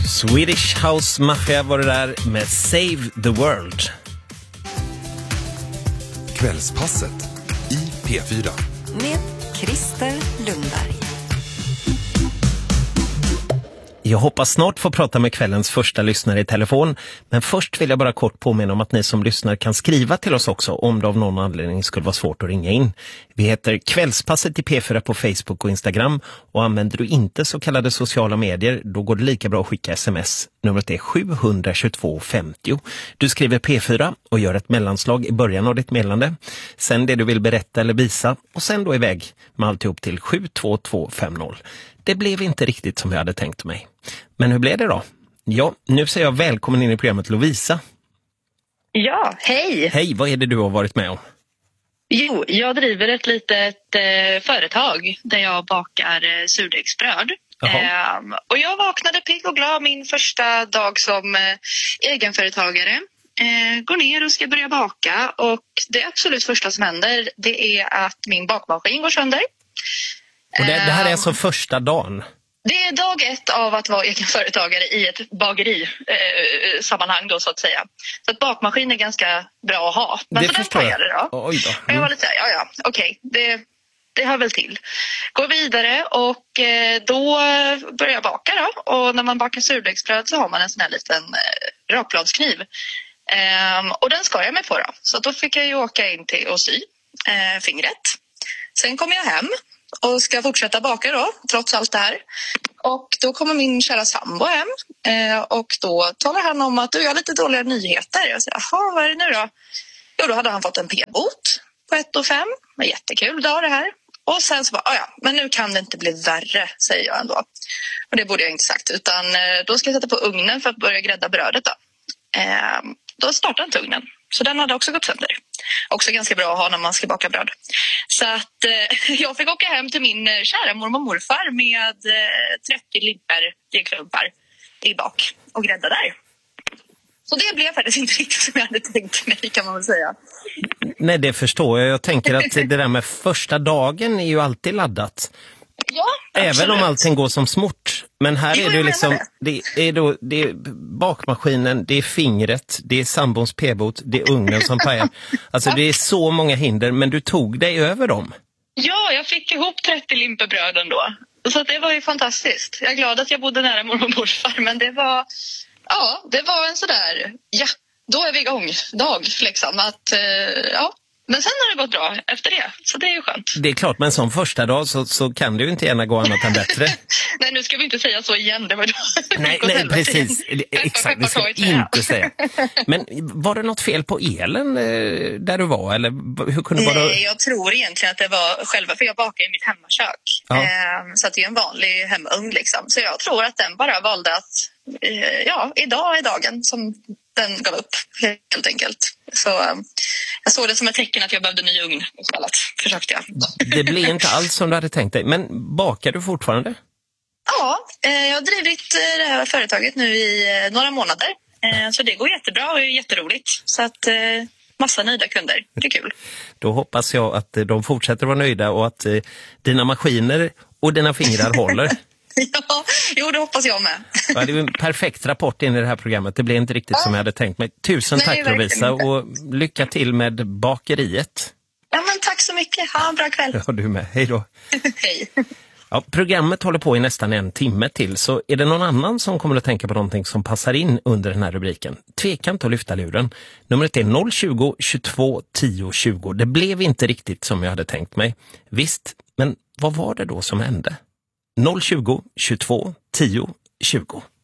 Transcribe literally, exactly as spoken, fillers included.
Swedish House Mafia var det där med Save the World. Kvällspasset i P fyra. Med Christer Lundberg. Jag hoppas snart få prata med kvällens första lyssnare i telefon. Men först vill jag bara kort påminna om att ni som lyssnar kan skriva till oss också om det av någon anledning skulle vara svårt att ringa in. Vi heter Kvällspasset i P fyra på Facebook och Instagram. Och använder du inte så kallade sociala medier, då går det lika bra att skicka sms. Numret är sju två två femtio. Du skriver P fyra och gör ett mellanslag i början av ditt meddelande. Sen det du vill berätta eller visa. Och sen då iväg med alltihop till sju två två fem noll. Det blev inte riktigt som jag hade tänkt mig. Men hur blev det då? Ja, nu säger jag välkommen in i programmet Lovisa. Ja, hej! Hej, vad är det du har varit med om? Jo, jag driver ett litet eh, företag där jag bakar eh, surdegsbröd. Eh, och jag vaknade pigg och glad min första dag som eh, egenföretagare. Eh, går ner och ska börja baka och det absolut första som händer det är att min bakmaskin går sönder. Och det, det här är alltså första dagen? Det är dag ett av att vara egenföretagare i ett bageri-sammanhang då så att säga. Så att bakmaskin är ganska bra att ha. Men det så den pajade då. Oj då. Mm. Och jag var lite så här, ja ja, okej, det, det hör väl till. Går vidare och eh, då börjar jag baka då. Och när man bakar surdegsbröd så har man en sån här liten eh, rakbladskniv. Ehm, och den skar jag mig på då. Så då fick jag ju åka in till och sy eh, fingret. Sen kommer jag hem. Och ska fortsätta baka då, trots allt det här. Och då kommer min kära sambo hem. Eh, och då talar han om att du har lite dåliga nyheter. Jag säger, jaha, vad är det nu då? Jo, då hade han fått en p-bot på ett och fem. Det var jättekul dag det här. Och sen så bara, ja, men nu kan det inte bli värre, säger jag ändå. Och det borde jag inte sagt. Utan eh, då ska jag sätta på ugnen för att börja grädda brödet då. Eh, då startade inte ugnen. Så den hade också gått sönder. Också ganska bra att ha när man ska baka bröd. Så att eh, jag fick åka hem till min eh, kära mormor och morfar med eh, trettio limper degklumpar i bak och grädda där. Så det blev faktiskt inte riktigt som jag hade tänkt mig, kan man väl säga. Nej, det förstår jag. Jag tänker att det där med första dagen är ju alltid laddat. Ja, absolut. Även om allting går som smort. Men här Jo, är det jag liksom, menar det. Det, är då, det är bakmaskinen, det är fingret, det är sambons p-bot, det är ugnen som pajar. Alltså det är så många hinder, men du tog dig över dem. Ja, jag fick ihop trettio limperbröd ändå. Så det var ju fantastiskt. Jag är glad att jag bodde nära mormor och morfar, men det var, ja, det var en sådär, ja, då är vi igång dag liksom. Att, eh, ja. Men sen har det gått bra efter det, så det är ju skönt. Det är klart, men som första dag så, så kan det ju inte gärna gå annat än bättre. Nej, nu ska vi inte säga så igen. Det var då. Nej, nej precis. Exakt, det ska jag inte säga. Men var det något fel på elen eh, där du var? Eller hur kunde Nej, bara... jag tror egentligen att det var själva, för jag bakar i mitt hemmakök. Ja. Eh, så att det är en vanlig hemugn liksom. Så jag tror att den bara valde att, eh, ja, idag är dagen som den gav upp helt enkelt. Så eh, jag såg det som ett tecken att jag behövde ny ugn istället, försökte jag. Det blev inte alls som du hade tänkt dig. Men bakar du fortfarande? Ja, eh, jag har drivit eh, det här företaget nu i eh, några månader. Eh, så det går jättebra och är jätteroligt. Så att eh, massa nöjda kunder. Det är kul. Då hoppas jag att eh, de fortsätter vara nöjda och att eh, dina maskiner och dina fingrar håller. Ja, jo, det hoppas jag med. Ja, det är en perfekt rapport in i det här programmet. Det blev inte riktigt ja. som jag hade tänkt mig. Tusen Nej, tack Lovisa och lycka till med bakeriet. Ja, men tack så mycket. Ha en bra kväll. Ja, du med. Hej då. Hej. Ja, programmet håller på i nästan en timme till, så är det någon annan som kommer att tänka på någonting som passar in under den här rubriken? Tveka inte att lyfta luren. Numret är noll tjugo, tjugotvå, tio, tjugo. Det blev inte riktigt som jag hade tänkt mig. Visst, men vad var det då som hände? noll tjugo, tjugotvå, tio, tjugo.